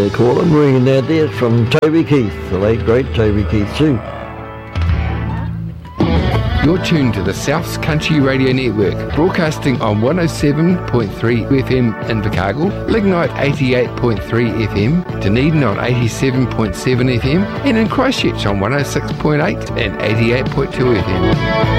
they call them, ringing out there from Toby Keith, the late great Toby Keith too. You're tuned to the South's Country Radio Network, broadcasting on 107.3 FM in Invercargill, Lignite 88.3 FM, Dunedin on 87.7 FM, and in Christchurch on 106.8 and 88.2 FM.